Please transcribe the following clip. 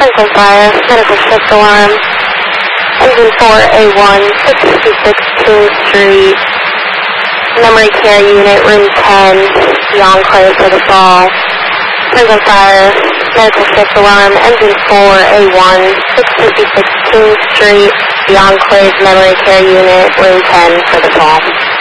Central Fire, medical shift alarm, engine 4A1, 656 King Street, memory care unit, room 10, the enclave for the fall. Central Fire, medical shift alarm, engine 4A1, 656 King Street, the enclave memory care unit, room 10 for the fall.